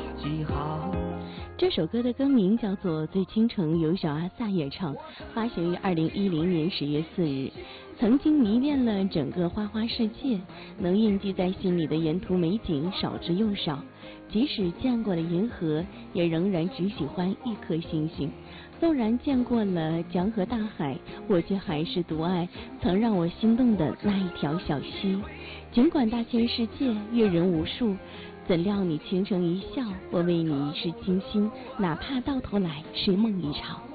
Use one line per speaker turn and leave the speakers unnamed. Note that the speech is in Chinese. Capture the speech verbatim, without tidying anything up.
记号。
这首歌的歌名叫做《醉倾城》，由小阿萨演唱，发行于二零一零年十月四日。曾经迷恋了整个花花世界，能印记在心里的沿途美景少之又少。即使见过了银河，也仍然只喜欢一颗星星。纵然见过了江河大海，我却还是独爱曾让我心动的那一条小溪。尽管大千世界阅人无数，怎料你倾城一笑，我为你一世倾心，哪怕到头来是梦一场。